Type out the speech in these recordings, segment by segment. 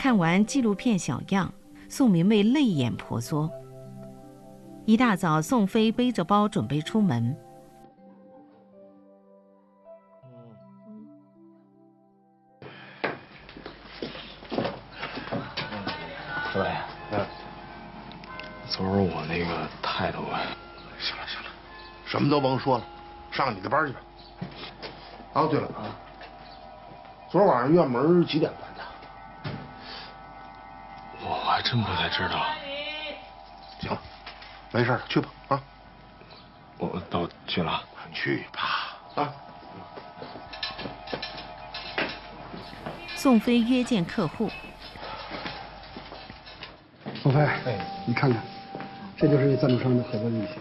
看完纪录片小样，宋明媚泪眼婆娑。一大早，宋飞背着包准备出门。 各位，昨儿我那个态度， 行了，什么都甭说了，上你的班去吧。哦，对了啊，昨晚上院门几点关的？ 我还真不太知道。 行了，没事，去吧啊。 我都去了。 去吧啊。 宋飞约见客户。 宋飞，你看看，这就是赞助商的合作意向。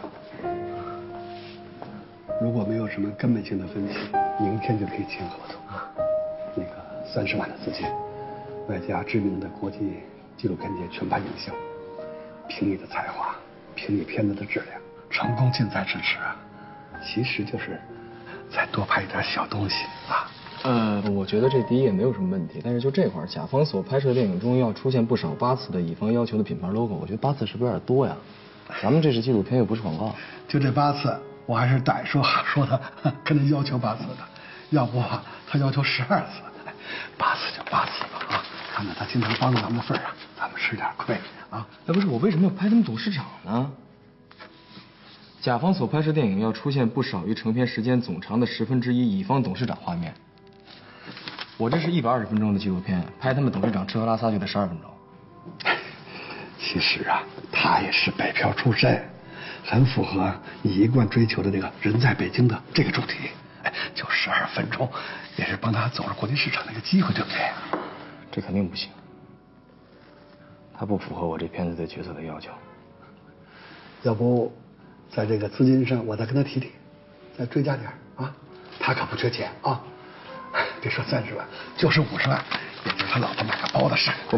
如果没有什么根本性的分歧，明天就可以签合同。那个30万的资金，外加知名的国际纪录片界全盘营销，凭你的才华，凭你片子的质量，成功近在咫尺啊！其实就是再多拍一点小东西啊。 我觉得这第一也没有什么问题，但是就这块，甲方所拍摄电影中要出现不少8次的乙方要求的品牌 logo， 我觉得8次是不是有点多呀？咱们这是纪录片，又不是广告。 就这8次，我还是歹说的，跟他要求8次的，要不他要求12次，8次就8次吧啊！看在他经常帮着咱们的份上，咱们吃点亏啊！ 不是我为什么要拍他们董事长呢？甲方所拍摄电影要出现不少于成片时间总长的1/10乙方董事长画面。我这是120分钟的纪录片，拍他们董事长吃喝拉撒就得12分钟。 其实啊，他也是北漂出身，很符合你一贯追求的这个人在北京的这个主题。就12分钟，也是帮他走入国际市场的一个机会，对不对？ 这肯定不行，他不符合我这片子对角色的要求。 要不，在这个资金上，我再跟他提，再追加点啊！他可不缺钱啊！别说30万，就是50万，也就是他老婆买个包的事。